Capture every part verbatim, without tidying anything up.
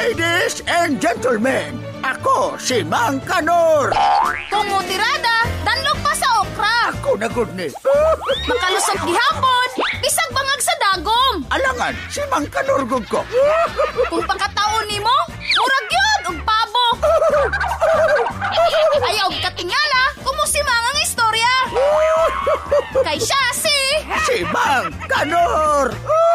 Ladies and gentlemen, ako si Mang Kanor. Kung mutirada, danlog pa sa okra. Ako na good ni. Makalusot gihapon, bisag bangag sa dagom. Alangan, si Mang Kanor gud ko. Kung pagkataon nimo, murag yun og pabo. Ayaw og katingala, kumusimang ang istorya. Kay siya si... Si Mang Kanor.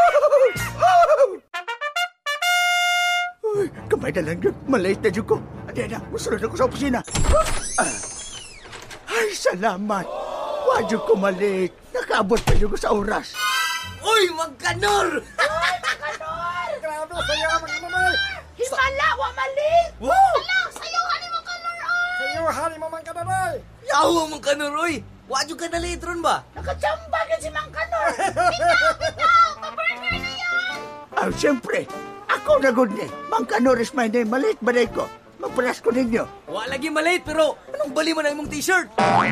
Uy, kamay na lang yun. Malate na dyan ko. Adi na, musunod ako sa opisina. Ah. Ay, salamat. Wadyo ko malate. Nakaabot pa dyan ko sa oras. Uy, Mang Kanor! Grabe, sayo ka magmamay! Himala, wa malit! Wow! Hala, sayuhan ni mo ka Lord! Sayo, hari mo mang kanamay! Yawa, Mang Kanor, oy! Wadyo ka na litron ba? Nakachambagan si Mang Kanor! Bitaw, bitaw! Paburger na yan! Ah, siyempre. Ako na good ni. Mang Kanor is my name. Malate ba na ko? Magpalas ko ninyo. Wa lagi malate, pero anong bali man ang imong t-shirt?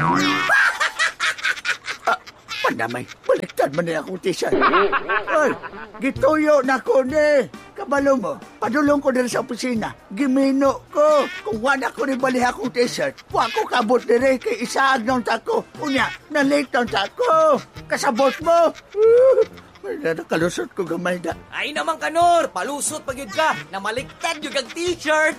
Pandamay, baliktad man na akong t-shirt. Ay, gituyo na ko ni. Kabalo mo, padulong ko din sa opisina. Gimino ko. Kung wala ko ni bali akong t-shirt, wa ko kabot dire kay isaag ng tako. Unya, na-late ng tako. Kasabot mo. May na nakalusot ko gamay na. Ay naman, Kanor! Palusot pag yun ka! Namaliktad yung kang t-shirt!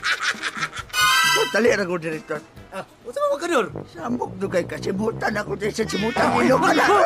Tali na ko, Director. Ah, what's mo, Mang Kanor? Samok dugay kasi mutan ako din sa simutan. Ilo ka na.